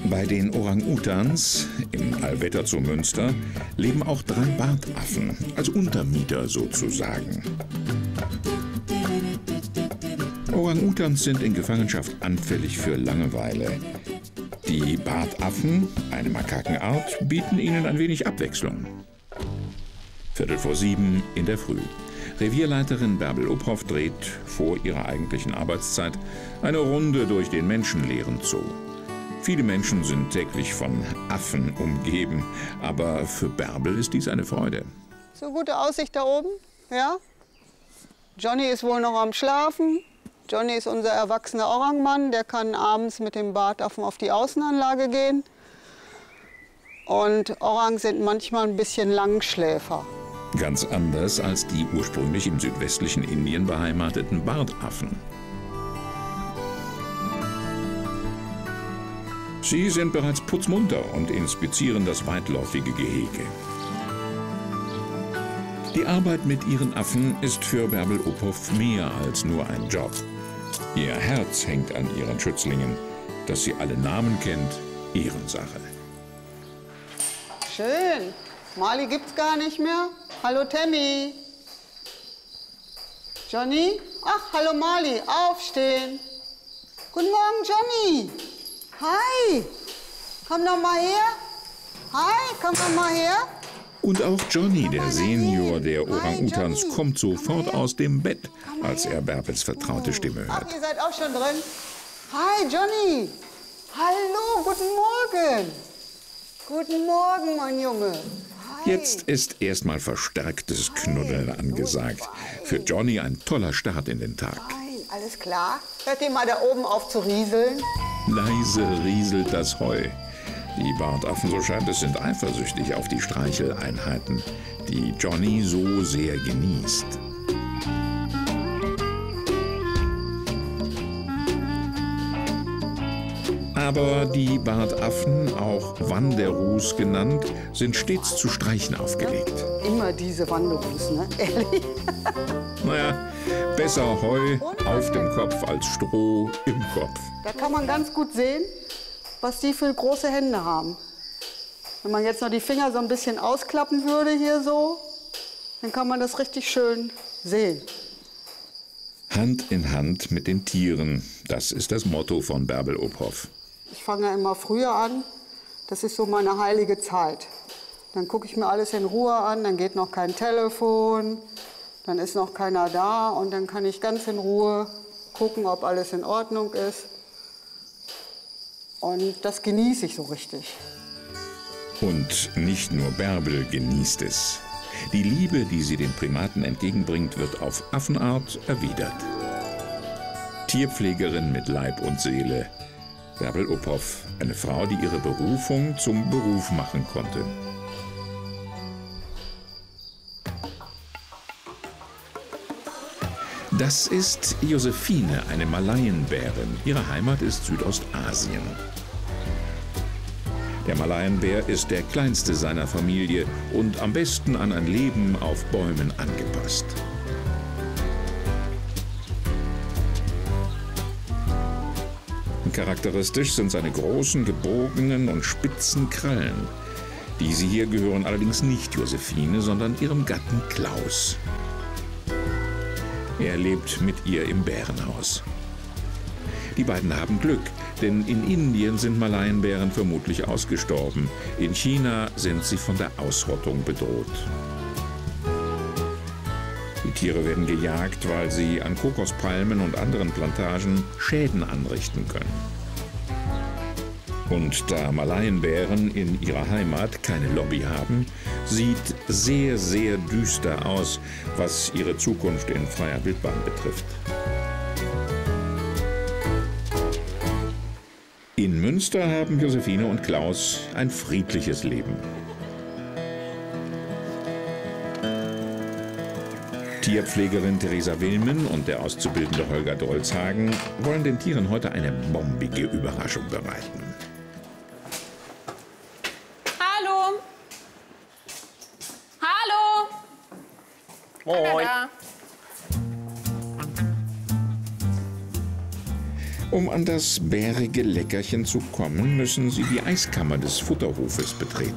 Bei den Orang-Utans im Allwetter zu Münster leben auch 3 Bartaffen, als Untermieter sozusagen. Orang-Utans sind in Gefangenschaft anfällig für Langeweile. Die Bartaffen, eine Makakenart, bieten ihnen ein wenig Abwechslung. 6:45 in der Früh. Revierleiterin Bärbel Uphoff dreht vor ihrer eigentlichen Arbeitszeit eine Runde durch den menschenleeren Zoo. Viele Menschen sind täglich von Affen umgeben, aber für Bärbel ist dies eine Freude. So gute Aussicht da oben, ja? Johnny ist wohl noch am Schlafen. Johnny ist unser erwachsener Orangmann, der kann abends mit dem Bartaffen auf die Außenanlage gehen. Und Orang sind manchmal ein bisschen Langschläfer. Ganz anders als die ursprünglich im südwestlichen Indien beheimateten Bartaffen. Sie sind bereits putzmunter und inspizieren das weitläufige Gehege. Die Arbeit mit ihren Affen ist für Bärbel Uphoff mehr als nur ein Job. Ihr Herz hängt an ihren Schützlingen. Dass sie alle Namen kennt, Ehrensache. Schön. Mali gibt's gar nicht mehr. Hallo Tammy. Johnny? Ach, hallo Mali. Aufstehen. Guten Morgen, Johnny. Hi. Komm doch mal her. Hi, komm doch mal her. Und auch Johnny, der Senior der Orang-Utans, kommt sofort aus dem Bett, als er Bärbels vertraute Stimme hört. Ach, ihr seid auch schon drin? Hi, Johnny. Hallo, guten Morgen. Guten Morgen, mein Junge. Hi. Jetzt ist erstmal verstärktes Knuddeln angesagt. Für Johnny ein toller Start in den Tag. Nein, alles klar. Hört ihr mal da oben auf zu rieseln? Leise rieselt das Heu. Die Bartaffen, so scheint es, sind eifersüchtig auf die Streicheleinheiten, die Johnny so sehr genießt. Aber die Bartaffen, auch Wanderus genannt, sind stets zu Streichen aufgelegt. Immer diese Wanderus, ne? Ehrlich? Naja, besser Heu auf dem Kopf als Stroh im Kopf. Da kann man ganz gut sehen, was die für große Hände haben. Wenn man jetzt noch die Finger so ein bisschen ausklappen würde hier so, dann kann man das richtig schön sehen. Hand in Hand mit den Tieren, das ist das Motto von Bärbel Uphoff. Ich fange ja immer früher an, das ist so meine heilige Zeit. Dann gucke ich mir alles in Ruhe an, dann geht noch kein Telefon, dann ist noch keiner da und dann kann ich ganz in Ruhe gucken, ob alles in Ordnung ist. Und das genieße ich so richtig. Und nicht nur Bärbel genießt es. Die Liebe, die sie den Primaten entgegenbringt, wird auf Affenart erwidert. Tierpflegerin mit Leib und Seele. Bärbel Uphoff, eine Frau, die ihre Berufung zum Beruf machen konnte. Das ist Josephine, eine Malayenbärin. Ihre Heimat ist Südostasien. Der Malayenbär ist der kleinste seiner Familie und am besten an ein Leben auf Bäumen angepasst. Charakteristisch sind seine großen, gebogenen und spitzen Krallen. Diese hier gehören allerdings nicht Josephine, sondern ihrem Gatten Klaus. Er lebt mit ihr im Bärenhaus. Die beiden haben Glück, denn in Indien sind Malayenbären vermutlich ausgestorben. In China sind sie von der Ausrottung bedroht. Die Tiere werden gejagt, weil sie an Kokospalmen und anderen Plantagen Schäden anrichten können. Und da Malayenbären in ihrer Heimat keine Lobby haben, sieht sehr, sehr düster aus, was ihre Zukunft in freier Wildbahn betrifft. In Münster haben Josephine und Klaus ein friedliches Leben. Tierpflegerin Theresa Wilmen und der Auszubildende Holger Drolzhagen wollen den Tieren heute eine bombige Überraschung bereiten. Hallo! Hallo! Moin. Da. Um an das bärige Leckerchen zu kommen, müssen sie die Eiskammer des Futterhofes betreten.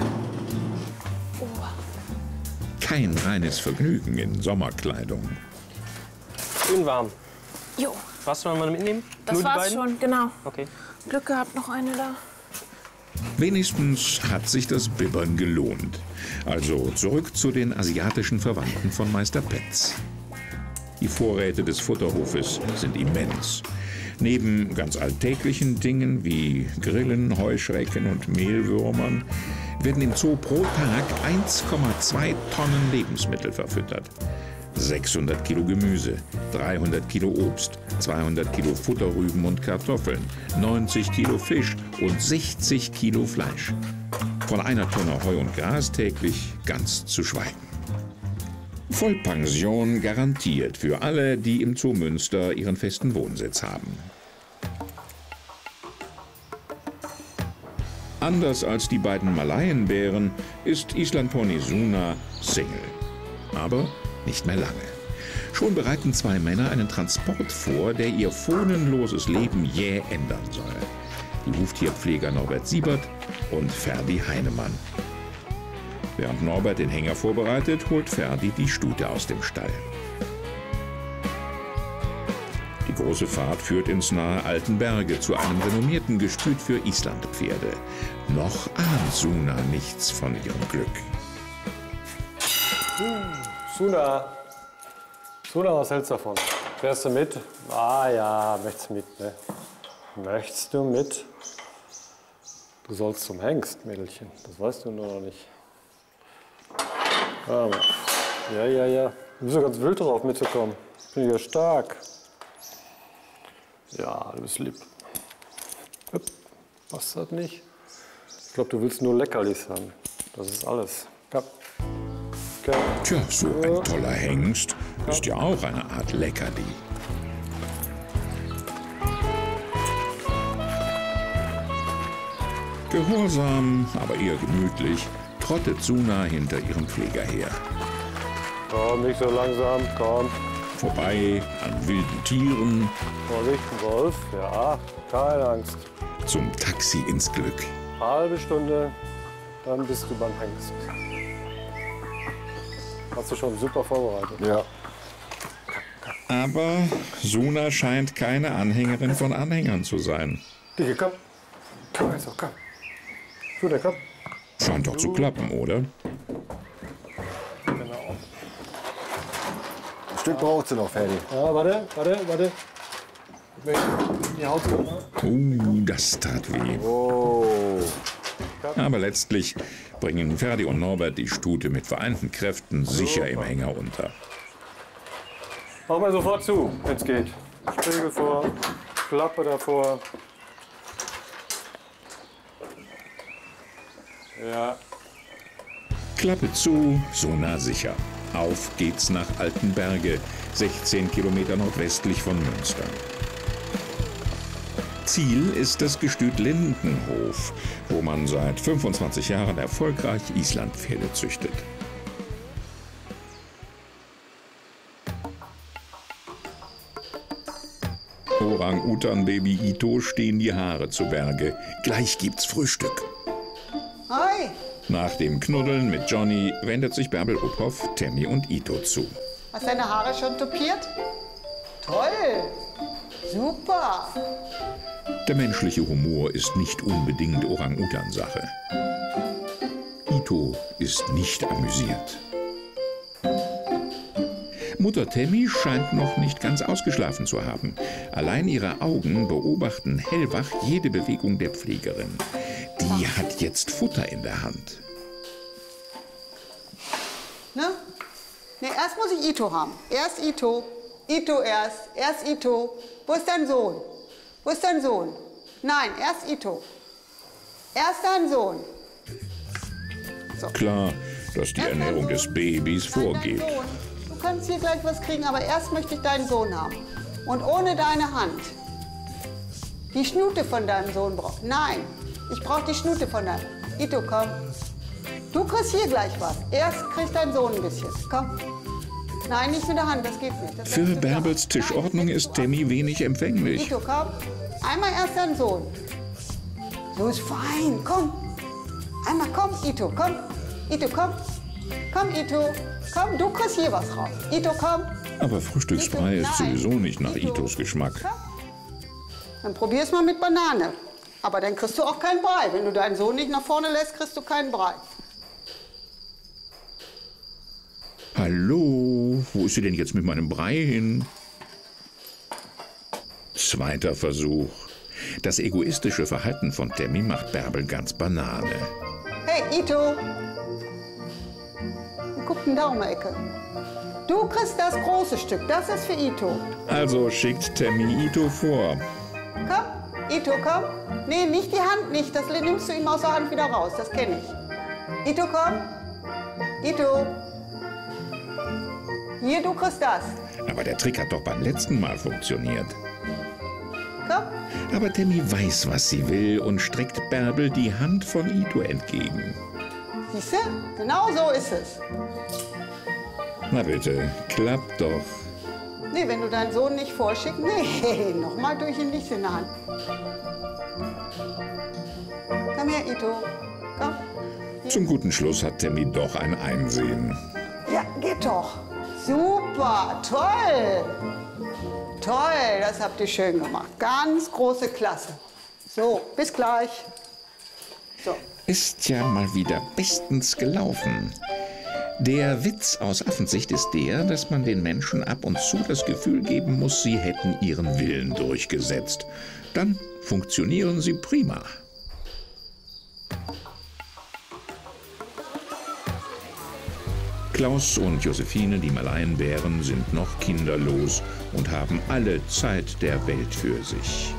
Kein reines Vergnügen in Sommerkleidung. Schön warm. Jo, Was wollen wir mitnehmen? das Nur die war's beiden? schon, genau. Okay. Glück gehabt, noch eine da. Wenigstens hat sich das Bibbern gelohnt. Also zurück zu den asiatischen Verwandten von Meister Petz. Die Vorräte des Futterhofes sind immens. Neben ganz alltäglichen Dingen wie Grillen, Heuschrecken und Mehlwürmern werden im Zoo pro Tag 1,2 Tonnen Lebensmittel verfüttert. 600 Kilo Gemüse, 300 Kilo Obst, 200 Kilo Futterrüben und Kartoffeln, 90 Kilo Fisch und 60 Kilo Fleisch. Von einer Tonne Heu und Gras täglich ganz zu schweigen. Vollpension garantiert für alle, die im Zoo Münster ihren festen Wohnsitz haben. Anders als die beiden Malayenbären ist Islandpony Suna Single. Aber nicht mehr lange. Schon bereiten zwei Männer einen Transport vor, der ihr fahnenloses Leben jäh ändern soll. Die Huftierpfleger Norbert Siebert und Ferdi Heinemann. Während Norbert den Hänger vorbereitet, holt Ferdi die Stute aus dem Stall. Die große Fahrt führt ins nahe Altenberge zu einem renommierten Gestüt für Islandpferde. Noch ahnt Suna nichts von ihrem Glück. Suna, was hältst du davon? Fährst du mit? Ah ja, möchtest mit, ne? Möchtest du mit? Du sollst zum Hengst, Mädelchen. Das weißt du nur noch nicht. Ja. Du bist ja ganz wild drauf mitzukommen. Bin ich ja stark. Ja, du bist lieb. Hup, passt das nicht? Ich glaube, du willst nur Leckerlis haben. Das ist alles. Komm. Okay. Tja, so ein toller Hengst ist ja auch eine Art Leckerli. Gehorsam, aber eher gemütlich, trottet Suna hinter ihrem Pfleger her. Komm, nicht so langsam, komm. Vorbei an wilden Tieren, Vorsicht, ein Wolf. Ja, keine Angst. zum Taxi ins Glück. Halbe Stunde, dann bist du beim Hengst. Hast du schon super vorbereitet? Ja. Aber Suna scheint keine Anhängerin von Anhängern zu sein. Dicke, komm. Komm, also, komm. Suna, komm. Scheint doch zu klappen, oder? Genau. Ein Stück braucht sie noch, Ferdi. Ja, warte. Ich möchte in die Haut kommen. Das tat weh. Oh. Aber letztlich bringen Ferdi und Norbert die Stute mit vereinten Kräften sicher im Hänger unter. Mach mal sofort zu, wenn es geht. Spiegel vor, Klappe davor. Ja. Klappe zu, Suna sicher. Auf geht's nach Altenberge, 16 Kilometer nordwestlich von Münster. Ziel ist das Gestüt Lindenhof, wo man seit 25 Jahren erfolgreich Islandpferde züchtet. Orang-Utan-Baby Ito stehen die Haare zu Berge. Gleich gibt's Frühstück. Hi, Nach dem Knuddeln mit Johnny wendet sich Bärbel Uphoff, Tammy und Ito zu. hast deine Haare schon topiert? Toll, super. Der menschliche Humor ist nicht unbedingt Orang-Utan-Sache. Ito ist nicht amüsiert. Mutter Tammy scheint noch nicht ganz ausgeschlafen zu haben. Allein ihre Augen beobachten hellwach jede Bewegung der Pflegerin. Die hat jetzt Futter in der Hand. Ne? Ne, erst muss ich Ito haben. Erst Ito. Ito erst. Erst Ito. Wo ist dein Sohn? Wo ist dein Sohn? Nein, erst Ito. Erst dein Sohn. Klar, dass die Ernährung des Babys vorgeht. Dein Sohn. Du kannst hier gleich was kriegen, aber erst möchte ich deinen Sohn haben. Und ohne deine Hand. Die Schnute von deinem Sohn braucht. Nein, ich brauche die Schnute von deinem. Ito, komm. Du kriegst hier gleich was. Erst kriegt dein Sohn ein bisschen. Komm. Nein, nicht mit der Hand, das geht nicht. Das Für lässt du Bärbels da. Tischordnung Nein, ist Tammy wenig empfänglich. Ito, komm. Einmal erst dein Sohn. So ist fein, komm. Einmal komm, Ito, komm. Ito, komm. Komm, Ito. Komm, du kriegst hier was raus. Ito, komm. Aber Frühstücksbrei ist sowieso nicht nach Itos Geschmack. Dann probier's mal mit Banane. Aber dann kriegst du auch keinen Brei. Wenn du deinen Sohn nicht nach vorne lässt, kriegst du keinen Brei. Hallo, wo ist sie denn jetzt mit meinem Brei hin? Zweiter Versuch. Das egoistische Verhalten von Tammy macht Bärbel ganz Banane. Hey, Ito. Guck denn da um die Ecke. Du kriegst das große Stück. Das ist für Ito. Also schickt Tammy Ito vor. Komm, Ito, komm. Nee, nicht die Hand nicht. Das nimmst du ihm aus der Hand wieder raus. Das kenne ich. Ito, komm. Ito. Hier, du kriegst das. Aber der Trick hat doch beim letzten Mal funktioniert. Komm. Aber Tammy weiß, was sie will und streckt Bärbel die Hand von Ito entgegen. Siehst du? Genau so ist es. Na bitte, klappt doch. Nee, wenn du deinen Sohn nicht vorschickst, nee, nochmal durch ihn nicht in der Hand. Komm her, Ito. Komm. Zum guten Schluss hat Tammy doch ein Einsehen. Ja, geht doch. Super, toll. Toll, das habt ihr schön gemacht. Ganz große Klasse. So, bis gleich. So. Ist ja mal wieder bestens gelaufen. Der Witz aus Affensicht ist der, dass man den Menschen ab und zu das Gefühl geben muss, sie hätten ihren Willen durchgesetzt. Dann funktionieren sie prima. Klaus und Josephine, die Malaienbären, sind noch kinderlos und haben alle Zeit der Welt für sich.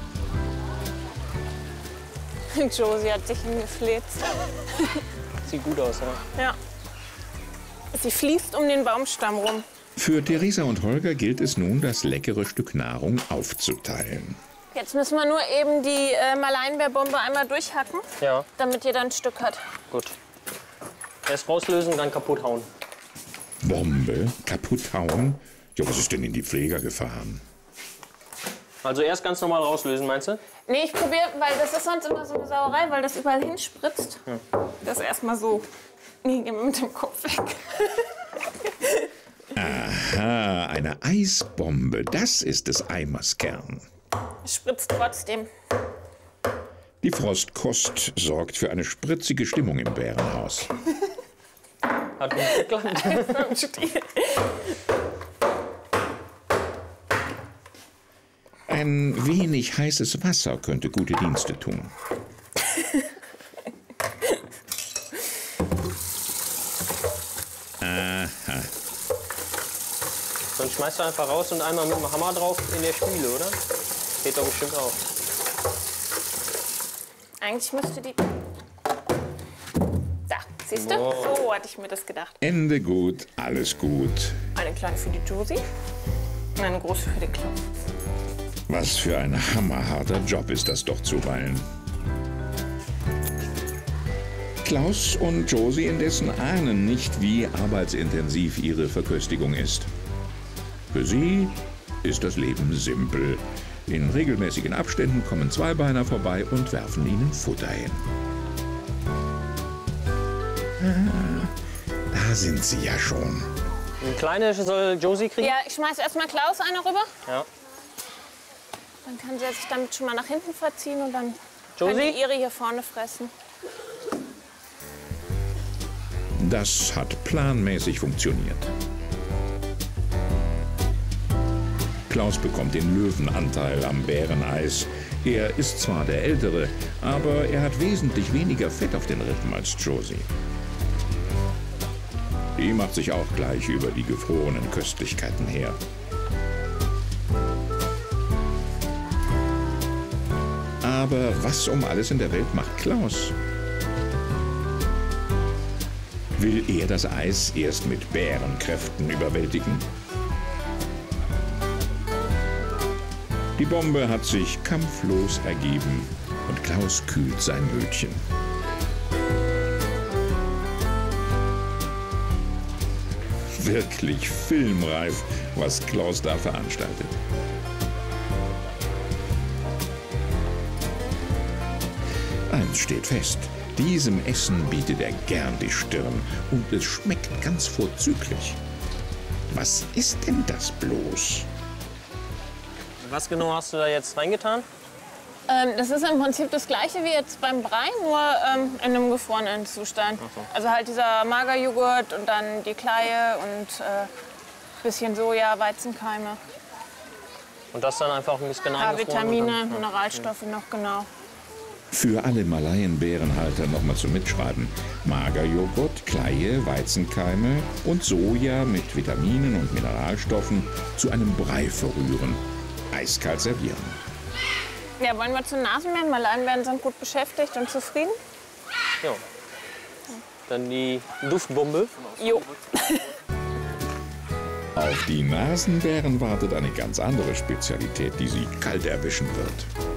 Josie hat sich hingefläzt. Sieht gut aus, ja. Ja. Sie fließt um den Baumstamm rum. Für Theresa und Holger gilt es nun, das leckere Stück Nahrung aufzuteilen. Jetzt müssen wir nur eben die Malaienbärbombe einmal durchhacken, Ja, damit jeder ein Stück hat. gut. Erst rauslösen, dann kaputt hauen. Bombe? Kaputt hauen? Ja, was ist denn in die Pfleger gefahren? Also erst ganz normal rauslösen, meinst du? Nee, ich probiere, weil das ist sonst immer so eine Sauerei, weil das überall hinspritzt. Das erstmal so. Nee, geh mal mit dem Kopf weg. Aha, eine Eisbombe, das ist des Eimers Kern. Es spritzt trotzdem. Die Frostkost sorgt für eine spritzige Stimmung im Bärenhaus. Hat gut geklappt. Ein wenig heißes Wasser könnte gute Dienste tun. Aha. Dann schmeißt du einfach raus und einmal mit dem Hammer drauf in der Spüle, oder? Geht doch bestimmt auch. Eigentlich müsste die... Da, siehst du? Wow. So hatte ich mir das gedacht. Ende gut, alles gut. Eine kleine für die Josie und eine große für den Klaus. Was für ein hammerharter Job ist das doch zuweilen. Klaus und Josie indessen ahnen nicht, wie arbeitsintensiv ihre Verköstigung ist. Für sie ist das Leben simpel. In regelmäßigen Abständen kommen Zweibeiner vorbei und werfen ihnen Futter hin. Ah, da sind sie ja schon. Eine kleine soll Josie kriegen? Ja, ich schmeiß erstmal Klaus eine rüber. Ja. Dann kann sie sich damit schon mal nach hinten verziehen und dann Josie? kann die ihre hier vorne fressen. Das hat planmäßig funktioniert. Klaus bekommt den Löwenanteil am Bäreneis. Er ist zwar der Ältere, aber er hat wesentlich weniger Fett auf den Rippen als Josie. Die macht sich auch gleich über die gefrorenen Köstlichkeiten her. Aber was um alles in der Welt macht Klaus? Will er das Eis erst mit Bärenkräften überwältigen? Die Bombe hat sich kampflos ergeben und Klaus kühlt sein Mütchen. wirklich filmreif, was Klaus da veranstaltet. Eins steht fest, diesem Essen bietet er gern die Stirn und es schmeckt ganz vorzüglich. Was ist denn das bloß? Was genau hast du da jetzt reingetan? Das ist im Prinzip das gleiche wie jetzt beim Brei, nur in einem gefrorenen Zustand. Ach so. Also halt dieser Magerjoghurt und dann die Kleie und bisschen Soja, Weizenkeime. Und das dann einfach ein bisschen eingefroren? Vitamine, Mineralstoffe noch, genau. Für alle Malaienbärenhalter nochmal zum Mitschreiben. Magerjoghurt, Kleie, Weizenkeime und Soja mit Vitaminen und Mineralstoffen zu einem Brei verrühren. Eiskalt servieren. Ja, wollen wir zu Nasenbären? Malaienbären sind gut beschäftigt und zufrieden. Ja. Dann die Duftbombe. Jo. Auf die Nasenbären wartet eine ganz andere Spezialität, die sie kalt erwischen wird.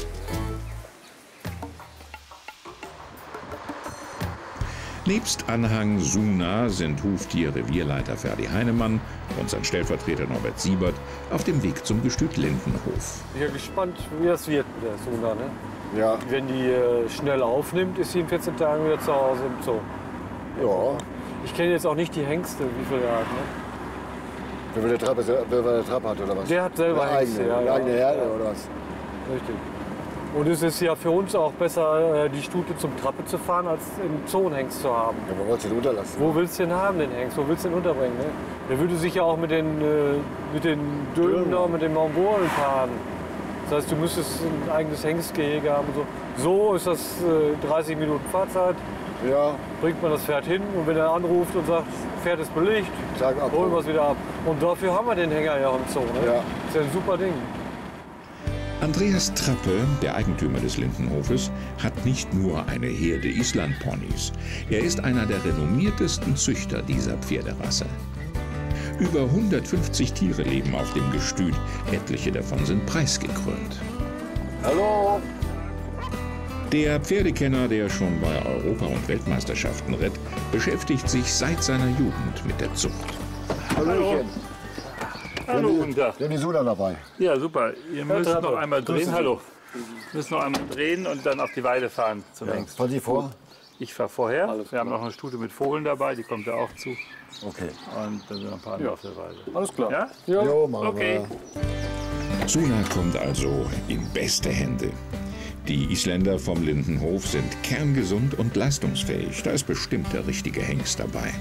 Nebst Anhang Suna sind Huftier-Revierleiter Ferdi Heinemann und sein Stellvertreter Norbert Siebert auf dem Weg zum Gestüt Lindenhof. Ich bin gespannt, wie das wird mit der Suna. Ne? Ja. Wenn die schnell aufnimmt, ist sie in 14 Tagen wieder zu Hause im Zoo. Ja. Ich kenne jetzt auch nicht die Hengste, wie viel er hat. Ne? Wer der Trapp hat oder was? Der hat selber eine Hengste. eigene, eine eigene Herde oder was? Richtig. Und es ist ja für uns auch besser, die Stute zum Trappe zu fahren, als im Zoo einen Hengst zu haben. Ja, wo wolltest du den unterlassen? Wo willst du den haben, den Hengst? Wo willst du den unterbringen? Ne? Der würde sich ja auch mit den Dülmen, mit den Mongolen paaren. Das heißt, du müsstest ein eigenes Hengstgehege haben. Und so ist das 30 Minuten Fahrzeit. Ja. Bringt man das Pferd hin und wenn er anruft und sagt, Pferd ist belegt, holen wir es wieder ab. Und dafür haben wir den Hänger ja im Zoo. Ne? Ja. Das ist ja ein super Ding. Andreas Trappe, der Eigentümer des Lindenhofes, hat nicht nur eine Herde Islandponys. Er ist einer der renommiertesten Züchter dieser Pferderasse. Über 150 Tiere leben auf dem Gestüt, etliche davon sind preisgekrönt. Hallo. Der Pferdekenner, der schon bei Europa- und Weltmeisterschaften ritt, beschäftigt sich seit seiner Jugend mit der Zucht. Hallöchen. Hallo, guten Tag. Wir haben die Suna dabei. Ja, super. Ihr müsst noch einmal drehen. Hallo. Wir müssen noch einmal drehen und dann auf die Weide fahren zum Hengst. Fahren Sie vor? Ich fahre vorher. Wir haben noch eine Stute mit Vogeln dabei, die kommt da auch zu. Okay. Und dann sind noch ein paar andere auf der Weide. Alles klar. Ja? Jo, machen Okay. Suna kommt also in beste Hände. Die Isländer vom Lindenhof sind kerngesund und leistungsfähig. Da ist bestimmt der richtige Hengst dabei.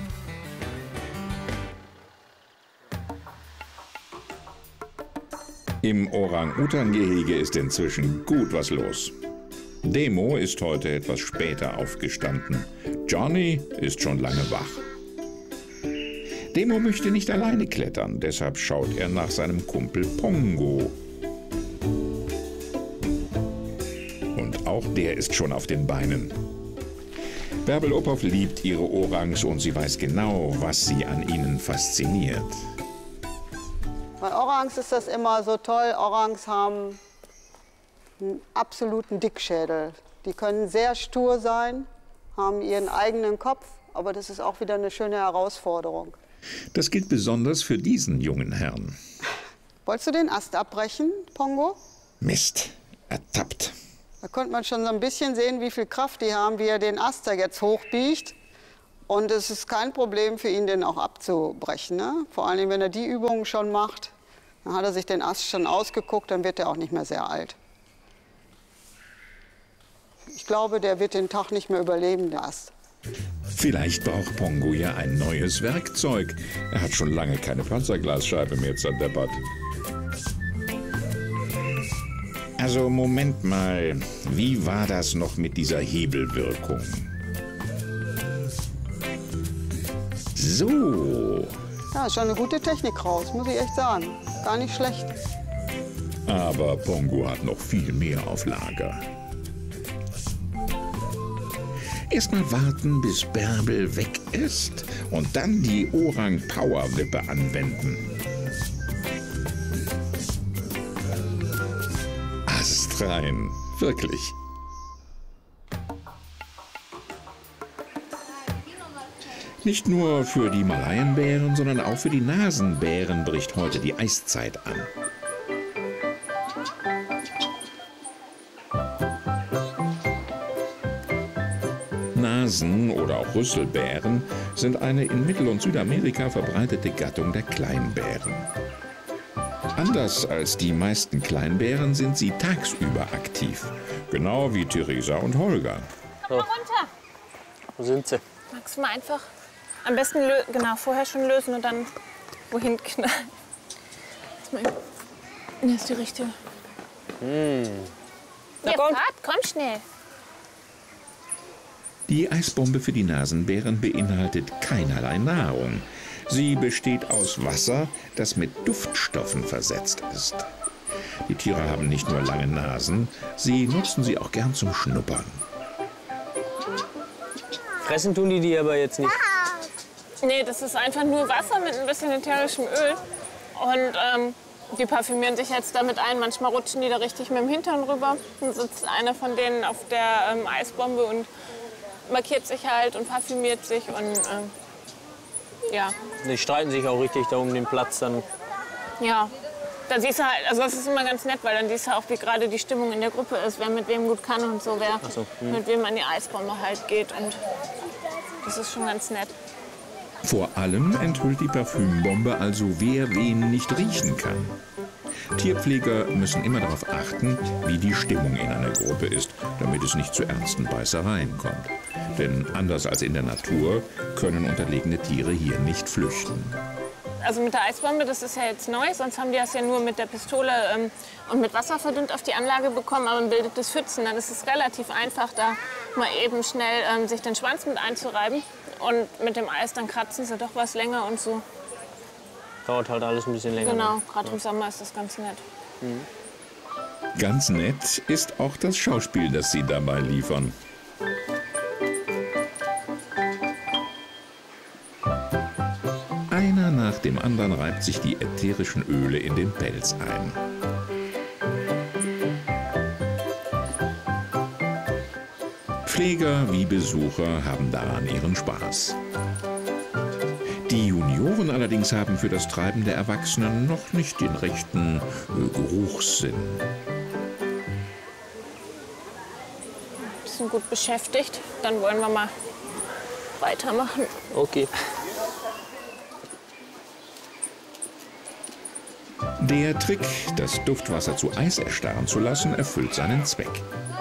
Im Orang-Utan-Gehege ist inzwischen gut was los. Demo ist heute etwas später aufgestanden. Johnny ist schon lange wach. Demo möchte nicht alleine klettern, deshalb schaut er nach seinem Kumpel Pongo. Und auch der ist schon auf den Beinen. Bärbel Uphoff liebt ihre Orangs und sie weiß genau, was sie an ihnen fasziniert. Bei Orangs ist das immer so toll. Orangs haben einen absoluten Dickschädel. Die können sehr stur sein, haben ihren eigenen Kopf, aber das ist auch wieder eine schöne Herausforderung. Das gilt besonders für diesen jungen Herrn. Wolltest du den Ast abbrechen, Pongo? Mist, ertappt. Da konnte man schon so ein bisschen sehen, wie viel Kraft die haben, wie er den Ast da jetzt hochbiegt. Und es ist kein Problem für ihn, den auch abzubrechen. Ne? Vor allem, wenn er die Übungen schon macht, dann hat er sich den Ast schon ausgeguckt, dann wird er auch nicht mehr sehr alt. Ich glaube, der wird den Tag nicht mehr überleben, der Ast. Vielleicht braucht Pongo ja ein neues Werkzeug. Er hat schon lange keine Panzerglasscheibe mehr zerdeppert. Also Moment mal, wie war das noch mit dieser Hebelwirkung? So. Ja, ist schon eine gute Technik raus, muss ich echt sagen. Gar nicht schlecht. Aber Pongo hat noch viel mehr auf Lager. Erstmal warten, bis Bärbel weg ist und dann die Orang-Power-Wippe anwenden. Astrein, wirklich. Nicht nur für die Malayenbären, sondern auch für die Nasenbären bricht heute die Eiszeit an. Nasen- oder auch Rüsselbären sind eine in Mittel- und Südamerika verbreitete Gattung der Kleinbären. Anders als die meisten Kleinbären sind sie tagsüber aktiv, genau wie Theresa und Holger. Komm mal runter. Wo sind sie? Magst du mal einfach am besten genau, vorher schon lösen und dann wohin knallen. Das ist die richtige. Ja, komm schnell. Die Eisbombe für die Nasenbären beinhaltet keinerlei Nahrung. Sie besteht aus Wasser, das mit Duftstoffen versetzt ist. Die Tiere haben nicht nur lange Nasen, sie nutzen sie auch gern zum Schnuppern. Fressen tun die aber jetzt nicht. Nee, das ist einfach nur Wasser mit ein bisschen ätherischem Öl. Und die parfümieren sich jetzt damit ein. Manchmal rutschen die da richtig mit dem Hintern rüber. Dann sitzt einer von denen auf der Eisbombe und markiert sich halt und parfümiert sich. Und ja. Die streiten sich auch richtig da um den Platz dann. Ja. Dann siehst du halt, also das ist immer ganz nett, weil dann siehst du auch, wie gerade die Stimmung in der Gruppe ist, wer mit wem gut kann und so, wer mit wem an die Eisbombe halt geht. Und das ist schon ganz nett. Vor allem enthüllt die Parfümbombe also, wer wen nicht riechen kann. Tierpfleger müssen immer darauf achten, wie die Stimmung in einer Gruppe ist, damit es nicht zu ernsten Beißereien kommt. Denn anders als in der Natur können unterlegene Tiere hier nicht flüchten. Also mit der Eisbombe, das ist ja jetzt neu, sonst haben die das ja nur mit der Pistole und mit Wasser verdünnt auf die Anlage bekommen, aber man bildet das Pfützen. Dann ist es relativ einfach, da mal eben schnell sich den Schwanz mit einzureiben. Und mit dem Eis, dann kratzen sie doch was länger und so. Dauert halt alles ein bisschen länger. Genau, gerade im Sommer ist das ganz nett. Ganz nett ist auch das Schauspiel, das sie dabei liefern. Einer nach dem anderen reibt sich die ätherischen Öle in den Pelz ein. Pfleger wie Besucher haben daran ihren Spaß. Die Junioren allerdings haben für das Treiben der Erwachsenen noch nicht den rechten Geruchssinn. Sind gut beschäftigt, dann wollen wir mal weitermachen. Okay. Der Trick, das Duftwasser zu Eis erstarren zu lassen, erfüllt seinen Zweck.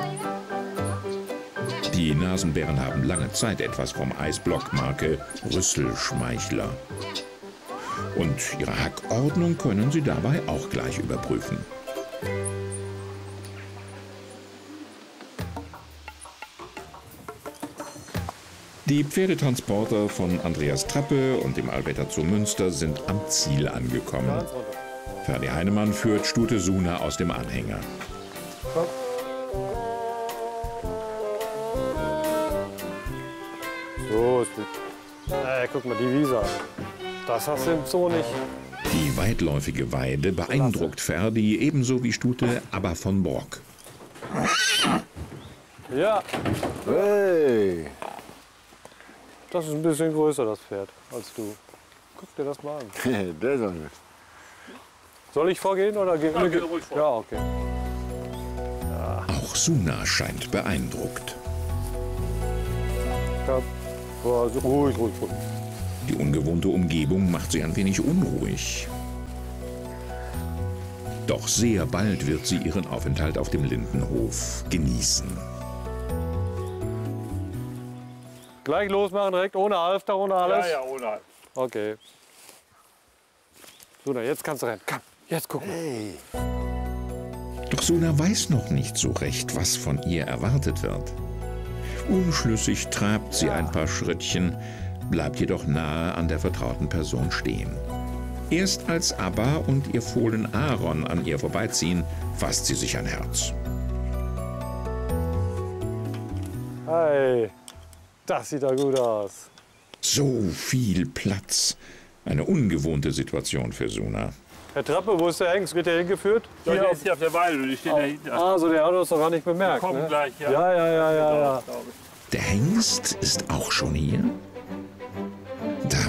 Die Nasenbären haben lange Zeit etwas vom Eisblock-Marke Rüsselschmeichler. Und ihre Hackordnung können sie dabei auch gleich überprüfen. Die Pferdetransporter von Andreas Trappe und dem Alberter Zoo Münster sind am Ziel angekommen. Ferdi Heinemann führt Stute Suna aus dem Anhänger. So ist gut. Guck mal, die Wiese an. Das hast du im Zoo nicht. Die weitläufige Weide beeindruckt Ferdi ebenso wie Stute Aber von Brock. Ja, Hey! das ist ein bisschen größer, das Pferd, als du. Guck dir das mal an. Der ist auch nicht. Soll ich vorgehen oder gehen Ja, geh ruhig vor. Ja, okay. Auch Suna scheint beeindruckt. Ja. Also, ruhig. Die ungewohnte Umgebung macht sie ein wenig unruhig. Doch sehr bald wird sie ihren Aufenthalt auf dem Lindenhof genießen. Gleich losmachen, direkt ohne Halfter, ohne alles? Ja, ohne Halb. Okay. So, na, jetzt kannst du rennen. Komm, jetzt guck mal. Hey! Doch Suna weiß noch nicht so recht, was von ihr erwartet wird. Unschlüssig trabt sie ein paar Schrittchen, bleibt jedoch nahe an der vertrauten Person stehen. Erst als Abba und ihr Fohlen Aaron an ihr vorbeiziehen, fasst sie sich ein Herz. Hey, das sieht doch gut aus. So viel Platz. Eine ungewohnte Situation für Suna. Herr Trappe, wo ist der Hengst? Wird der hingeführt? Ja, der ist hier auf der Weide und die stehen dahinter. Ah, so, der hat uns doch gar nicht bemerkt. Kommen Ne? gleich, ja. Ja. Glaub ich. Der Hengst ist auch schon hier?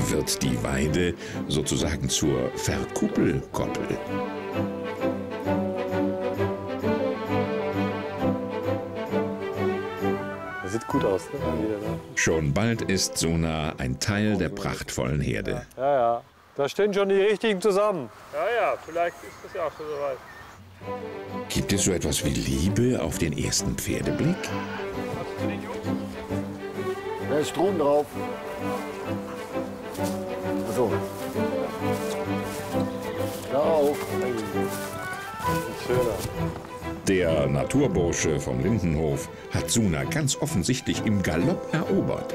wird die Weide sozusagen zur Verkuppelkoppel. Das sieht gut aus, ne? Schon bald ist Suna ein Teil der prachtvollen Herde. Ja, ja. Da stehen schon die richtigen zusammen. Ja, vielleicht ist das ja auch schon soweit. Gibt es so etwas wie Liebe auf den ersten Pferdeblick? Da ist Strom drauf. So. Klar auf. Der Naturbursche vom Lindenhof hat Suna ganz offensichtlich im Galopp erobert.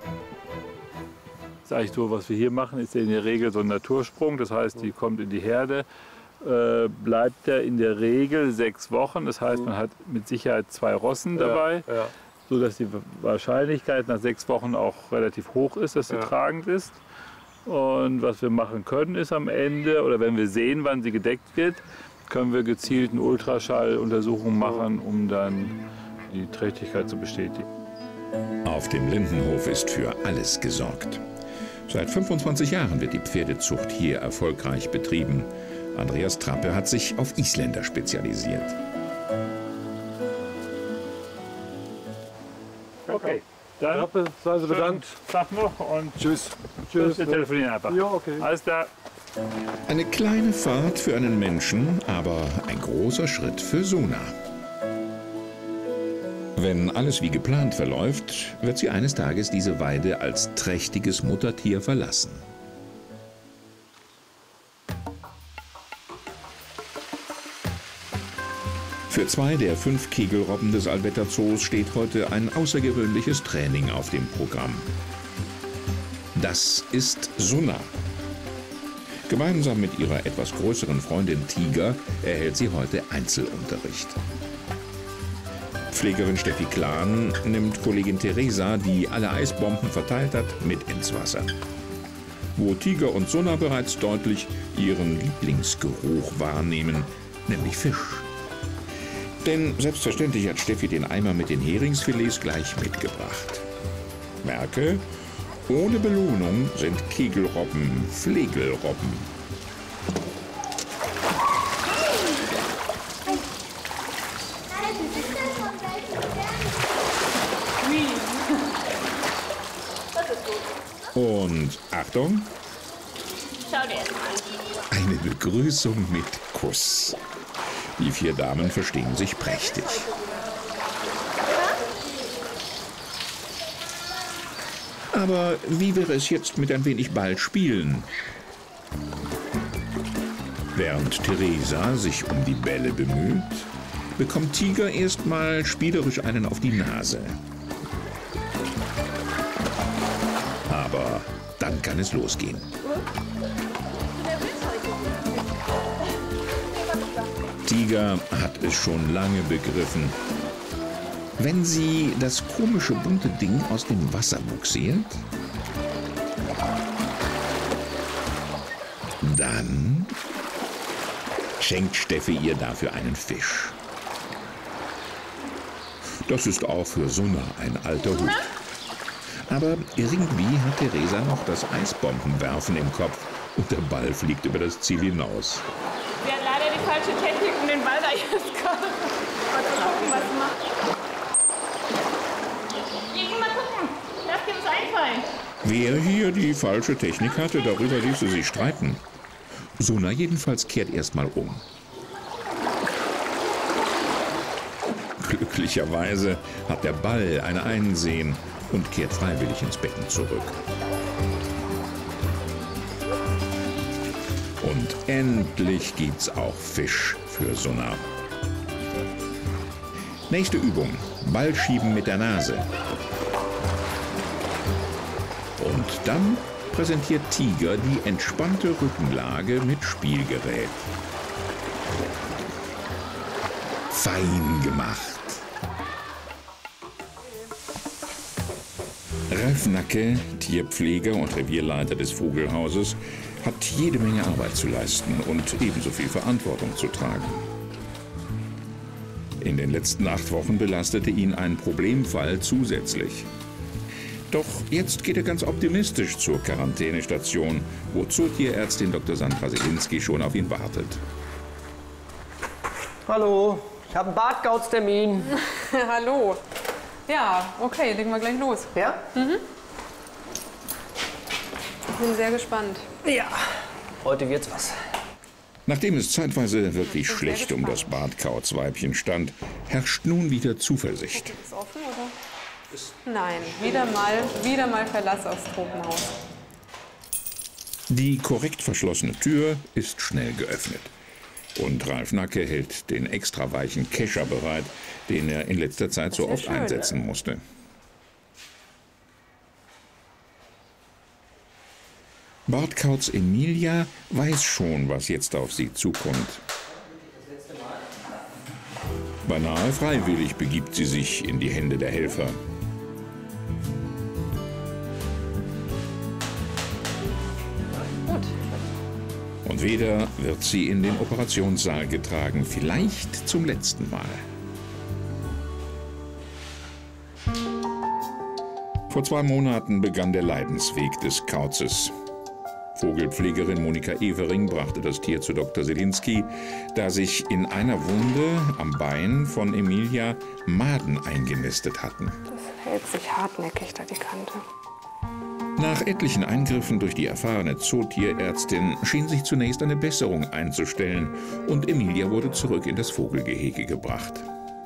Das eigentlich so, was wir hier machen, ist ja in der Regel so ein Natursprung. Das heißt, die kommt in die Herde, bleibt er in der Regel 6 Wochen. Das heißt, man hat mit Sicherheit 2 Rossen dabei, sodass die Wahrscheinlichkeit nach 6 Wochen auch relativ hoch ist, dass sie tragend ist. Und was wir machen können, ist am Ende, oder wenn wir sehen, wann sie gedeckt wird, können wir gezielten Ultraschalluntersuchungen machen, um dann die Trächtigkeit zu bestätigen. Auf dem Lindenhof ist für alles gesorgt. Seit 25 Jahren wird die Pferdezucht hier erfolgreich betrieben. Andreas Trappe hat sich auf Isländer spezialisiert. Okay, dann Trappe, seien Sie bedankt. Tag noch und Tschüss. tschüss. Wir telefonieren einfach. Ja, okay. Alles klar. Eine kleine Fahrt für einen Menschen, aber ein großer Schritt für Suna. Wenn alles wie geplant verläuft, wird sie eines Tages diese Weide als trächtiges Muttertier verlassen. Für 2 der 5 Kegelrobben des Allwetter Zoos steht heute ein außergewöhnliches Training auf dem Programm. Das ist Suna. Gemeinsam mit ihrer etwas größeren Freundin Tiger erhält sie heute Einzelunterricht. Pflegerin Steffi Klan nimmt Kollegin Theresa, die alle Eisbomben verteilt hat, mit ins Wasser. Wo Tiger und Suna bereits deutlich ihren Lieblingsgeruch wahrnehmen, nämlich Fisch. Denn selbstverständlich hat Steffi den Eimer mit den Heringsfilets gleich mitgebracht. Merke, ohne Belohnung sind Kegelrobben Flegelrobben. Und Achtung, Schau dir erst mal an. eine Begrüßung mit Kuss. Die 4 Damen verstehen sich prächtig. Aber wie wäre es jetzt mit ein wenig Ball spielen? Während Theresa sich um die Bälle bemüht, bekommt Tiger erstmal spielerisch einen auf die Nase. Aber dann kann es losgehen. Tiger hat es schon lange begriffen. Wenn sie das komische bunte Ding aus dem Wasser bugsiert, dann schenkt Steffi ihr dafür einen Fisch. Das ist auch für Suna ein alter Hut. Aber irgendwie hat Theresa noch das Eisbombenwerfen im Kopf und der Ball fliegt über das Ziel hinaus. Wir hatten leider die falsche Technik, um den Ball da jetzt gerade. Mal gucken, was du machst. Hier, geh mal gucken. Lass dir was einfallen. Wer hier die falsche Technik hatte, darüber ließe sich streiten. Suna jedenfalls kehrt erstmal um. Glücklicherweise hat der Ball ein Einsehen und kehrt freiwillig ins Becken zurück. Und endlich gibt's auch Fisch für Suna. Nächste Übung: Ball schieben mit der Nase. Und dann präsentiert Tiger die entspannte Rückenlage mit Spielgerät. Fein gemacht. Ralf Nacke, Tierpfleger und Revierleiter des Vogelhauses, hat jede Menge Arbeit zu leisten und ebenso viel Verantwortung zu tragen. In den letzten 8 Wochen belastete ihn ein Problemfall zusätzlich. Doch jetzt geht er ganz optimistisch zur Quarantänestation, wo Zootierärztin Dr. Sandra Selinski schon auf ihn wartet. Hallo, ich habe einen Bartkauztermin. Hallo. Ja, okay, legen wir gleich los. Ja? Ich bin sehr gespannt. Ja. Heute wird's was. Nachdem es zeitweise wirklich schlecht um das Bartkauzweibchen stand, herrscht nun wieder Zuversicht. Ist offen, oder? Nein, wieder mal Verlass aufs Tropenhaus. Die korrekt verschlossene Tür ist schnell geöffnet. Und Ralf Nacke hält den extra weichen Kescher bereit, den er in letzter Zeit so oft einsetzen musste. Bartkauz Emilia weiß schon, was jetzt auf sie zukommt. Beinahe freiwillig begibt sie sich in die Hände der Helfer. Und wieder wird sie in den Operationssaal getragen, vielleicht zum letzten Mal. Vor 2 Monaten begann der Leidensweg des Kauzes. Vogelpflegerin Monika Evering brachte das Tier zu Dr. Selinski, da sich in einer Wunde am Bein von Emilia Maden eingenistet hatten. Das hält sich hartnäckig, da die Kante. Nach etlichen Eingriffen durch die erfahrene Zootierärztin schien sich zunächst eine Besserung einzustellen und Emilia wurde zurück in das Vogelgehege gebracht.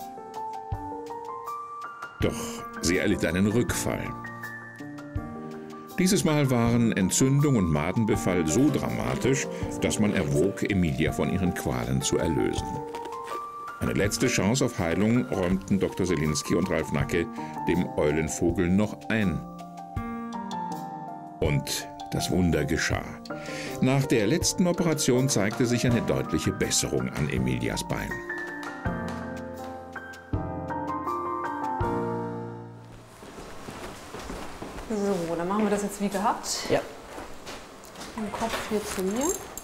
Doch sie erlitt einen Rückfall. Dieses Mal waren Entzündung und Madenbefall so dramatisch, dass man erwog, Emilia von ihren Qualen zu erlösen. Eine letzte Chance auf Heilung räumten Dr. Selinski und Ralf Nacke dem Eulenvogel noch ein. Und das Wunder geschah. Nach der letzten Operation zeigte sich eine deutliche Besserung an Emilias Bein. So, dann machen wir das jetzt wie gehabt. Ja. Den Kopf hier zu mir.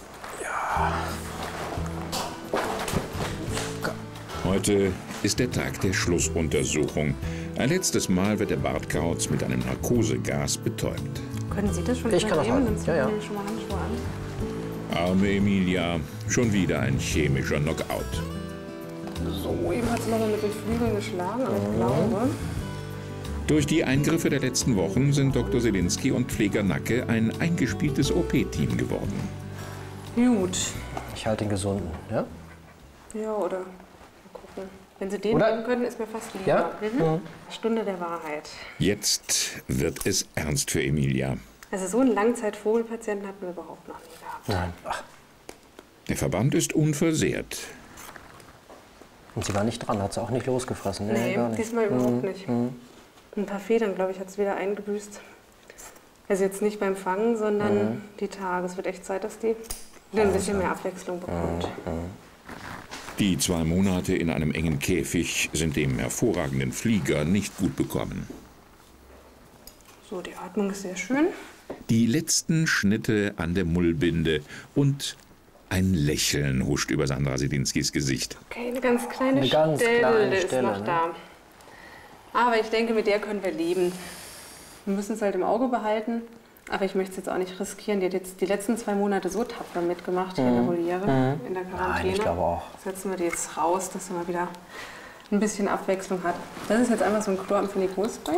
Heute ist der Tag der Schlussuntersuchung. Ein letztes Mal wird der Bartkauz mit einem Narkosegas betäubt. Können Sie das schon Ich kann das übernehmen? halten. Dann ziehen Ja, ja. wir nämlich schon mal Handschuhe an. Arme Emilia, schon wieder ein chemischer Knockout. So, eben hat es noch mit den Flügeln geschlagen, aber ich glaube... Durch die Eingriffe der letzten Wochen sind Dr. Selinski und Pfleger Nacke ein eingespieltes OP-Team geworden. Gut. Ich halte den gesunden, ja? Ja, oder? Mal gucken. Wenn Sie den Oder- nehmen können, ist mir fast lieber. Ja? Stunde der Wahrheit. Jetzt wird es ernst für Emilia. Also so einen Langzeitvogelpatienten hatten wir überhaupt noch nie gehabt. Nein. Ach. Der Verband ist unversehrt. Und sie war nicht dran, hat sie auch nicht losgefressen? Nee, gar nicht. diesmal überhaupt nicht. Ein paar Federn, glaube ich, hat es wieder eingebüßt. Also jetzt nicht beim Fangen, sondern die Tage. Es wird echt Zeit, dass die wieder ein bisschen mehr Abwechslung bekommt. Die 2 Monate in einem engen Käfig sind dem hervorragenden Flieger nicht gut bekommen. So, die Atmung ist sehr schön. Die letzten Schnitte an der Mullbinde und ein Lächeln huscht über Sandra Selinskis Gesicht. Okay, eine ganz kleine Eine ganz Stelle kleine ist Stelle, noch ne? da. Aber ich denke, mit der können wir leben. Wir müssen es halt im Auge behalten. Aber ich möchte es jetzt auch nicht riskieren. Die hat jetzt die letzten 2 Monate so tapfer mitgemacht in der Voliere, in der Quarantäne. Nein, ich glaube auch. Setzen wir die jetzt raus, dass sie mal wieder ein bisschen Abwechslung hat. Das ist jetzt einfach so ein Chloramphenicol-Spray.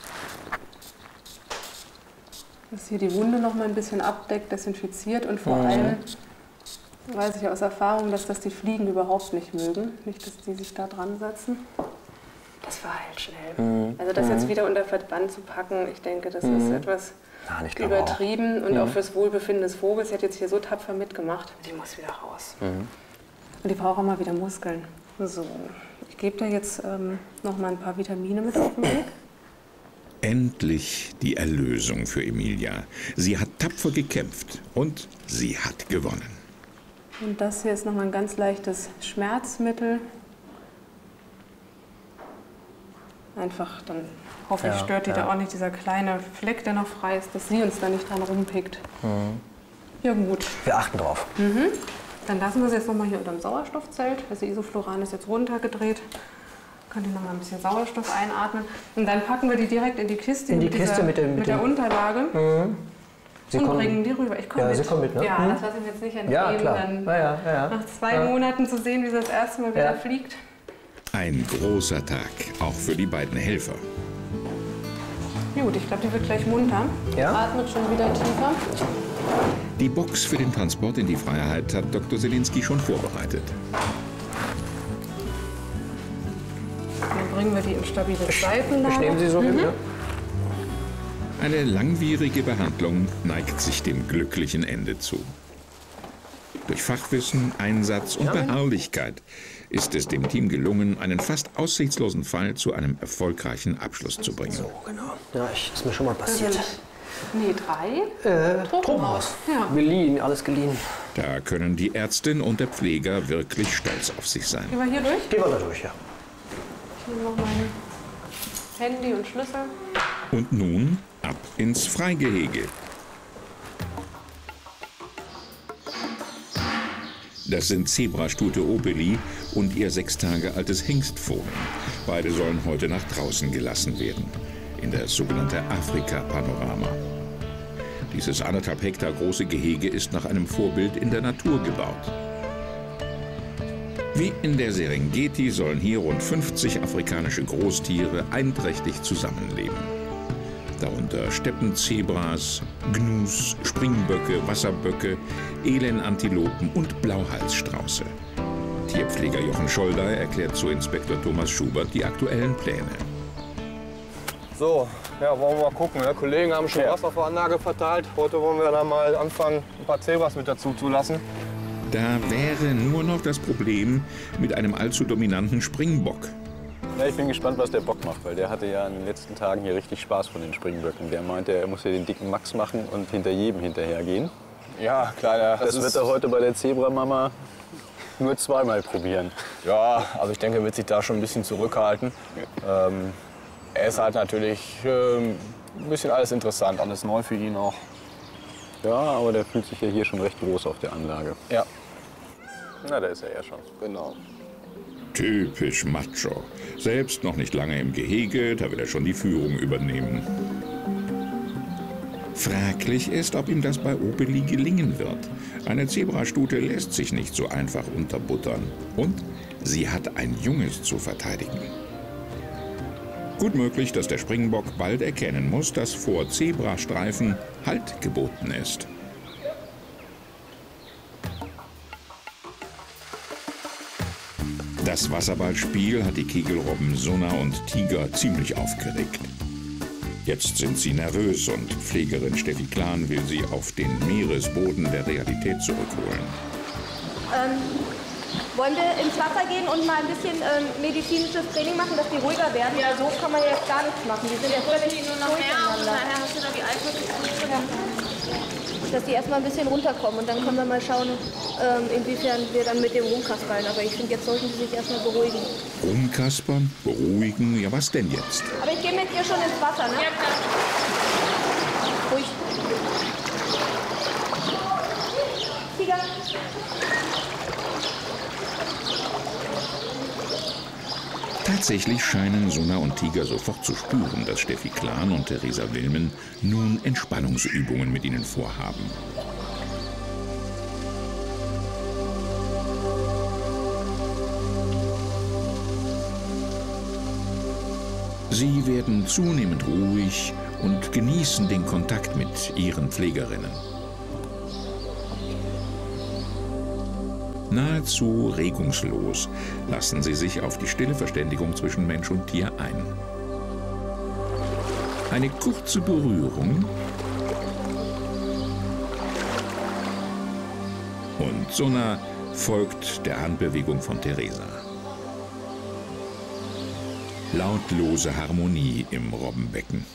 Das hier die Wunde noch mal ein bisschen abdeckt, desinfiziert und vor allem weiß ich aus Erfahrung, dass das die Fliegen überhaupt nicht mögen. Nicht, dass die sich da dran setzen. Das verheilt schnell. Also das jetzt wieder unter Verband zu packen, ich denke, das ist etwas Nein, ich glaube übertrieben und auch fürs Wohlbefinden des Vogels. Sie hat jetzt hier so tapfer mitgemacht, die muss wieder raus. Und die braucht auch mal wieder Muskeln. So, ich gebe da jetzt noch mal ein paar Vitamine mit auf den Weg. Endlich die Erlösung für Emilia. Sie hat tapfer gekämpft und sie hat gewonnen. Und das hier ist noch mal ein ganz leichtes Schmerzmittel. Einfach, dann hoffe ich, stört die da auch nicht dieser kleine Fleck, der noch frei ist, dass sie uns da nicht dran rumpickt. Ja gut, Wir achten drauf. dann lassen wir es jetzt noch mal hier unter dem Sauerstoffzelt. Also Isofluran ist jetzt runtergedreht. Könnt ihr noch mal ein bisschen Sauerstoff einatmen. Und dann packen wir die direkt in die Kiste, mit der Unterlage. Mhm. Und bringen die rüber. Ich komme mit. Sie kommen mit, ne? Ja, das lasse ich mir jetzt nicht entgehen, ja, klar. dann ja. nach 2 Monaten zu sehen, wie sie das erste Mal wieder fliegt. Ein großer Tag, auch für die beiden Helfer. Gut, ich glaube, die wird gleich munter. Ja? Atmet schon wieder tiefer. Die Box für den Transport in die Freiheit hat Dr. Selinski schon vorbereitet. Dann bringen wir die in stabiles Seitenlager. Nehmen Sie so hin, ne? Eine langwierige Behandlung neigt sich dem glücklichen Ende zu. Durch Fachwissen, Einsatz und Beharrlichkeit ist es dem Team gelungen, einen fast aussichtslosen Fall zu einem erfolgreichen Abschluss zu bringen. So, genau. Ja, ist mir schon mal passiert. Nee, 3. Tropenhaus. Ja. Geliehen, alles geliehen. Da können die Ärztin und der Pfleger wirklich stolz auf sich sein. Gehen wir hier durch? Gehen wir da durch, ja. Ich nehme noch mein Handy und Schlüssel. Und nun ab ins Freigehege. Das sind Zebrastute Obeli und ihr 6 Tage altes Hengstfohlen. Beide sollen heute nach draußen gelassen werden, in das sogenannte Afrika-Panorama. Dieses 1,5 Hektar große Gehege ist nach einem Vorbild in der Natur gebaut. Wie in der Serengeti sollen hier rund 50 afrikanische Großtiere einträchtig zusammenleben. Darunter Steppenzebras, Gnus, Springböcke, Wasserböcke, Elenantilopen und Blauhalsstrauße. Tierpfleger Jochen Scholder erklärt zu Inspektor Thomas Schubert die aktuellen Pläne. So, ja, wollen wir mal gucken. Die Kollegen haben schon was auf der Anlage verteilt. Heute wollen wir dann mal anfangen, ein paar Zebras mit dazu zu lassen. Da wäre nur noch das Problem mit einem allzu dominanten Springbock. Ja, ich bin gespannt, was der Bock macht, weil der hatte ja in den letzten Tagen hier richtig Spaß von den Springböcken. Der meinte, er muss hier den dicken Max machen und hinter jedem hinterhergehen. Ja, klar. Das wird er heute bei der Zebramama nur 2-mal probieren. Ja, also ich denke, er wird sich da schon ein bisschen zurückhalten. Er ist halt natürlich ein bisschen alles interessant, alles neu für ihn auch. Ja, aber der fühlt sich ja hier schon recht groß auf der Anlage. Ja. Na, da ist er ja schon. Genau. Typisch Macho. Selbst noch nicht lange im Gehege, da will er schon die Führung übernehmen. Fraglich ist, ob ihm das bei Obeli gelingen wird. Eine Zebrastute lässt sich nicht so einfach unterbuttern. Und sie hat ein Junges zu verteidigen. Gut möglich, dass der Springbock bald erkennen muss, dass vor Zebrastreifen Halt geboten ist. Das Wasserballspiel hat die Kegelrobben Sona und Tiger ziemlich aufgeregt. Jetzt sind sie nervös und Pflegerin Steffi Klan will sie auf den Meeresboden der Realität zurückholen. Wollen wir ins Wasser gehen und mal ein bisschen medizinisches Training machen, dass die ruhiger werden? Ja. So kann man jetzt gar nichts machen. Die sind ja völlig durcheinander. Nachher hast du da die Alkohol. Dass die erstmal ein bisschen runterkommen und dann können wir mal schauen, inwiefern wir dann mit dem rumkaspern. Aber ich finde, jetzt sollten sie sich erstmal beruhigen. Rumkaspern? Beruhigen? Ja, was denn jetzt? Aber ich gehe mit ihr schon ins Wasser, ne? Ja, klar. Ruhig. Tiger. Tatsächlich scheinen Sona und Tiger sofort zu spüren, dass Steffi Klan und Theresa Wilmen nun Entspannungsübungen mit ihnen vorhaben. Sie werden zunehmend ruhig und genießen den Kontakt mit ihren Pflegerinnen. Nahezu regungslos lassen sie sich auf die stille Verständigung zwischen Mensch und Tier ein. Eine kurze Berührung und Sona folgt der Handbewegung von Theresa. Lautlose Harmonie im Robbenbecken.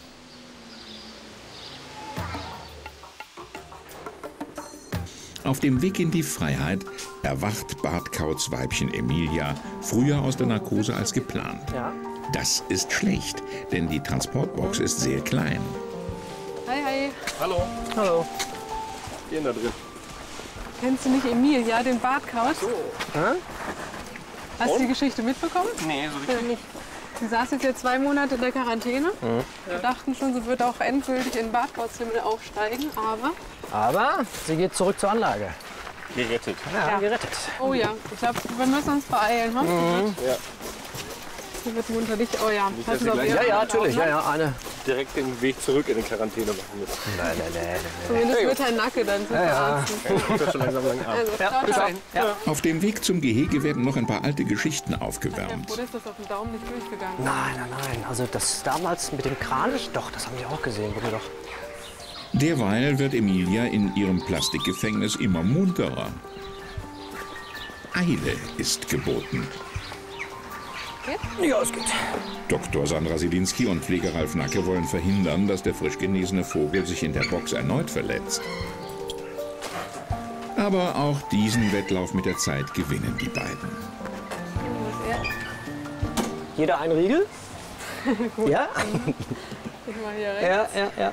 Auf dem Weg in die Freiheit erwacht Bartkauts Weibchen Emilia früher aus der Narkose als geplant. Ja. Das ist schlecht, denn die Transportbox ist sehr klein. Hi, hi. Hallo. Hallo. Gehen da drin. Kennst du nicht Emilia, den Bartkauz? So. Hast du die Geschichte mitbekommen? Nee, so richtig nicht. Sie saß jetzt 2 Monate in der Quarantäne. Wir dachten schon, sie wird auch endgültig in den Badbauhimmel aufsteigen, aber... Aber sie geht zurück zur Anlage. Gerettet. Ja, gerettet. Oh ja, ich glaube, wir müssen uns beeilen. Hm? Ja. Sie wird munter dich. Oh ja, dass Sie gleich- Ja, natürlich. Ja, eine. Direkt den Weg zurück in die Quarantäne machen müssen. Nein. Zumindest wird der Nacke dann super Ja. Ich bin schon langsam lang ab. Also, Ja, bis ciao, ciao. dann. Auf dem Weg zum Gehege werden noch ein paar alte Geschichten Ich bin aufgewärmt. froh, dass das auf dem Daumen nicht durchgegangen ist. Nein. Also das damals mit dem Kranich, doch, das haben die auch gesehen. Guck mal doch. Derweil wird Emilia in ihrem Plastikgefängnis immer munterer. Eile ist geboten. Ja, es geht. Dr. Sandra Silinski und Pfleger Ralf Nacke wollen verhindern, dass der frisch genesene Vogel sich in der Box erneut verletzt. Aber auch diesen Wettlauf mit der Zeit gewinnen die beiden. Jeder ein Riegel? Ja? Ich mal hier rechts. Ja.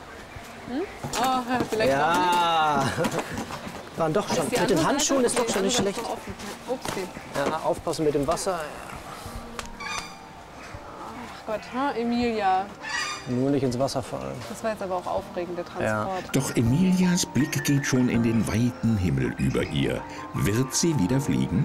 Oh, vielleicht Ja. Waren doch auch schon. nicht. Die Mit den andere Handschuhen Seite? ist doch schon nicht Die andere schlecht. ist offen. Upsi. Ja, aufpassen mit dem Wasser. Ach Gott, Emilia. Nur nicht ins Wasser fallen. Das war jetzt aber auch aufregend, der Transport. Doch Emilias Blick geht schon in den weiten Himmel über ihr. Wird sie wieder fliegen?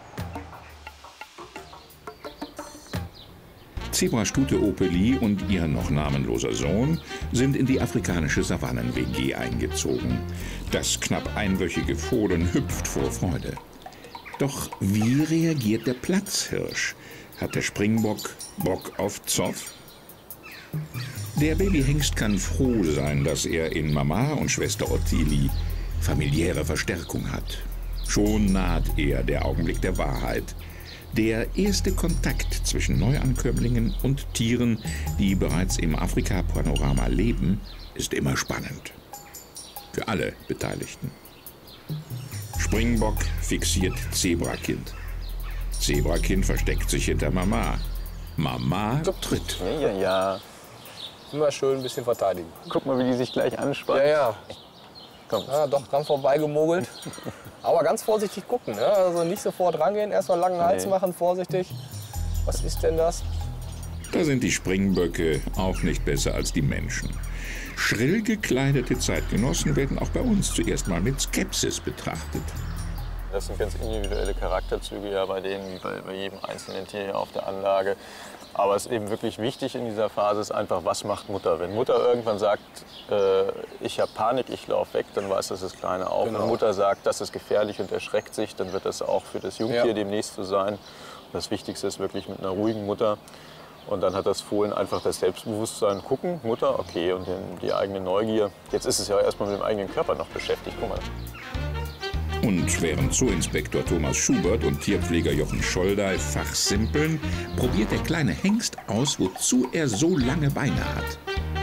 Zebrastute Opeli und ihr noch namenloser Sohn sind in die afrikanische Savannen-WG eingezogen. Das knapp einwöchige Fohlen hüpft vor Freude. Doch wie reagiert der Platzhirsch? Hat der Springbock Bock auf Zoff? Der Babyhengst kann froh sein, dass er in Mama und Schwester Ottilie familiäre Verstärkung hat. Schon naht er der Augenblick der Wahrheit. Der erste Kontakt zwischen Neuankömmlingen und Tieren, die bereits im Afrika-Panorama leben, ist immer spannend. Für alle Beteiligten. Springbock fixiert Zebrakind. Zebrakind versteckt sich hinter Mama. Mama tritt. Ja. Immer schön ein bisschen verteidigen. Guck mal, wie die sich gleich anspannen. Ja. Komm. Ja, doch dran vorbeigemogelt. Aber ganz vorsichtig gucken. Ne? Also nicht sofort rangehen, erst mal langen Hals machen, vorsichtig. Was ist denn das? Da sind die Springböcke auch nicht besser als die Menschen. Schrill gekleidete Zeitgenossen werden auch bei uns zuerst mal mit Skepsis betrachtet. Das sind ganz individuelle Charakterzüge ja bei denen, wie bei jedem einzelnen Tier hier auf der Anlage. Aber es ist eben wirklich wichtig in dieser Phase ist einfach, was macht Mutter? Wenn Mutter irgendwann sagt, ich habe Panik, ich laufe weg, dann weiß das Kleine auch. Genau. Wenn Mutter sagt, das ist gefährlich und erschreckt sich, dann wird das auch für das Jungtier demnächst so sein. Und das Wichtigste ist wirklich mit einer ruhigen Mutter. Und dann hat das Fohlen einfach das Selbstbewusstsein, gucken, Mutter, okay, und die eigene Neugier. Jetzt ist es ja erstmal mit dem eigenen Körper noch beschäftigt, guck mal. Und während Zooinspektor Thomas Schubert und Tierpfleger Jochen Scholdey fachsimpeln, probiert der kleine Hengst aus, wozu er so lange Beine hat.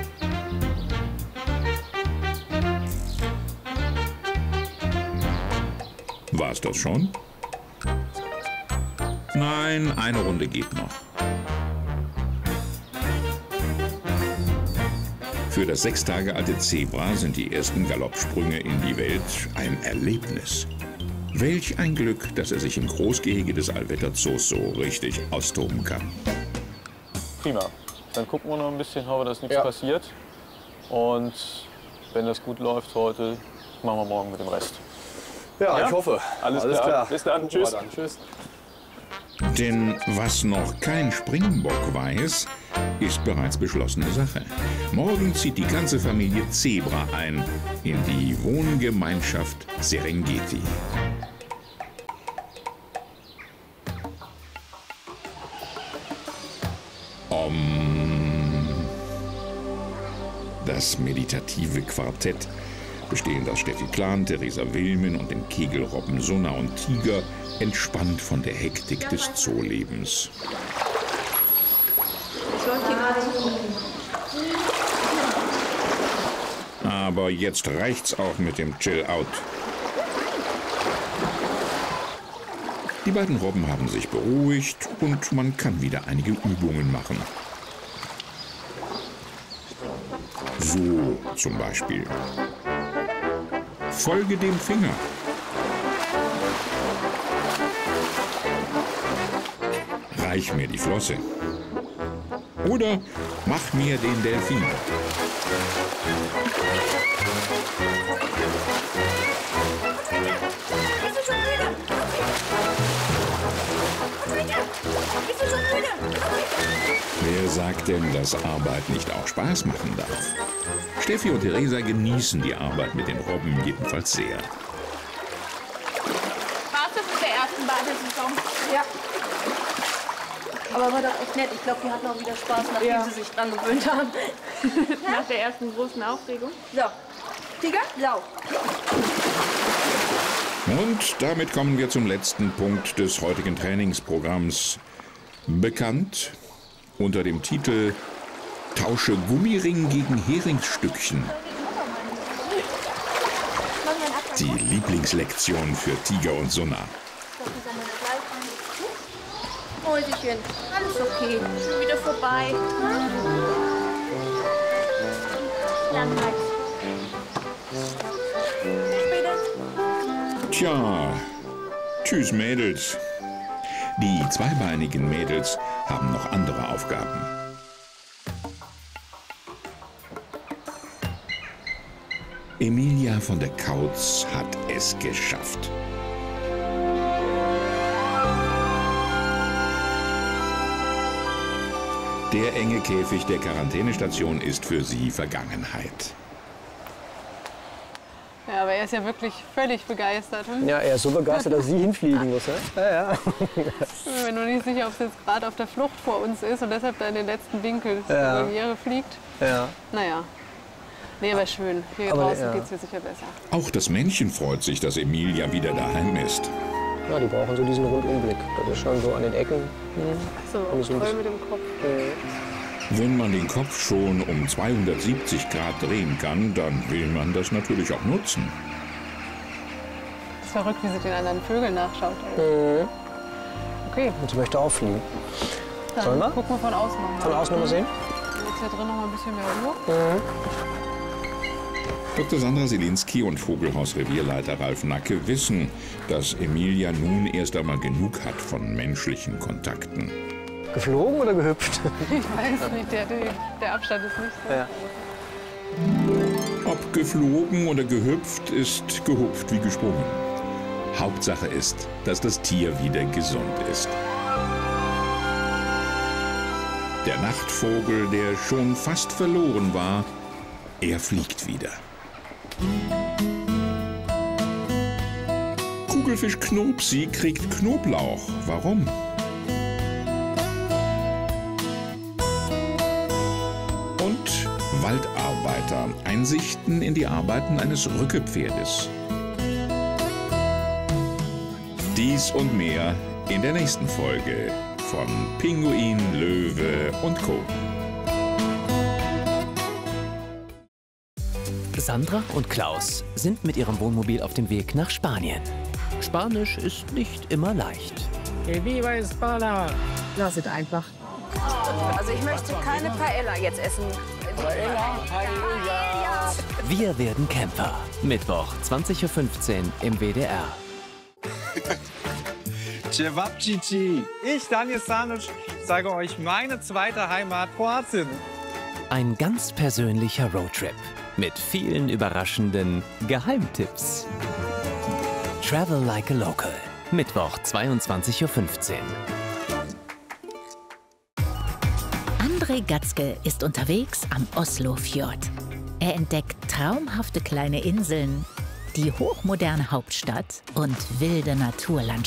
War's das schon? Nein, eine Runde geht noch. Für das 6 Tage alte Zebra sind die ersten Galoppsprünge in die Welt ein Erlebnis. Welch ein Glück, dass er sich im Großgehege des Allwetterzoos so richtig austoben kann. Prima. Dann gucken wir noch ein bisschen, ob dass nichts passiert. Und wenn das gut läuft heute, machen wir morgen mit dem Rest. Ja, ich hoffe. Alles klar. Bis dann. Tschüss. Tschüss. Denn was noch kein Springbock weiß, ist bereits beschlossene Sache. Morgen zieht die ganze Familie Zebra ein in die Wohngemeinschaft Serengeti. Das meditative Quartett, bestehend aus Steffi Klan, Theresa Wilmen und den Kegelrobben Sunna und Tiger, entspannt von der Hektik des Zoolebens. Aber jetzt reicht's auch mit dem Chill-Out. Die beiden Robben haben sich beruhigt und man kann wieder einige Übungen machen. So zum Beispiel. Folge dem Finger. Reich mir die Flosse. Oder mach mir den Delfin. Wer sagt denn, dass Arbeit nicht auch Spaß machen darf? Steffi und Theresa genießen die Arbeit mit den Robben jedenfalls sehr. War's das mit der ersten Badesaison? Ja. Aber war doch echt nett. Ich glaube, die hatten auch wieder Spaß, nachdem sie sich dran gewöhnt haben. Nach der ersten großen Aufregung. So. Tiger, lau. Und damit kommen wir zum letzten Punkt des heutigen Trainingsprogramms. Bekannt unter dem Titel Tausche Gummiring gegen Heringsstückchen. Die Lieblingslektion für Tiger und Sunna. Mäuschen, alles okay. Schon wieder vorbei. Langweilig. Tja, tschüss Mädels. Die zweibeinigen Mädels haben noch andere Aufgaben. Emilia von der Kautz hat es geschafft. Der enge Käfig der Quarantänestation ist für sie Vergangenheit. Ja, aber er ist ja wirklich völlig begeistert. Hm? Ja, er ist so begeistert, dass sie hinfliegen muss. Ne? Ja. Ich bin mir nur nicht sicher, ob es jetzt gerade auf der Flucht vor uns ist und deshalb da in den letzten Winkel der Barriere fliegt. Ja. Naja. Nee, aber schön. Hier draußen geht es mir sicher besser. Auch das Männchen freut sich, dass Emilia wieder daheim ist. Ja, die brauchen so diesen Rundumblick. Das ist schon so an den Ecken. So, voll mit dem Kopf. Wenn man den Kopf schon um 270 Grad drehen kann, dann will man das natürlich auch nutzen. Das ist verrückt, wie sie den anderen Vögeln nachschaut. Okay. Und sie möchte auch fliegen. Dann sollen wir? Gucken wir von außen nochmal. Von außen nochmal sehen? Jetzt hier drin noch mal ein bisschen mehr Ruhe. Dr. Sandra Selinski und Vogelhaus-Revierleiter Ralf Nacke wissen, dass Emilia nun erst einmal genug hat von menschlichen Kontakten. Geflogen oder gehüpft? Ich weiß nicht, der Abstand ist nicht so. Ob geflogen oder gehüpft, ist gehupft wie gesprungen. Hauptsache ist, dass das Tier wieder gesund ist. Der Nachtvogel, der schon fast verloren war, er fliegt wieder. Kugelfisch Knopsi kriegt Knoblauch. Warum? Und Waldarbeiter. Einsichten in die Arbeiten eines Rückepferdes. Dies und mehr in der nächsten Folge von Pinguin, Löwe und Co. Sandra und Klaus sind mit ihrem Wohnmobil auf dem Weg nach Spanien. Spanisch ist nicht immer leicht. Viva España! Lass es einfach. Also ich möchte keine Paella jetzt essen. Paella. Wir werden Camper. Mittwoch, 20:15 Uhr im WDR. Cevapcici. Ich, Daniel Stanic, sage euch meine zweite Heimat, Kroatien. Ein ganz persönlicher Roadtrip mit vielen überraschenden Geheimtipps. Travel like a local. Mittwoch, 22:15 Uhr. André Gatzke ist unterwegs am Oslo-Fjord. Er entdeckt traumhafte kleine Inseln, die hochmoderne Hauptstadt und wilde Naturlandschaften.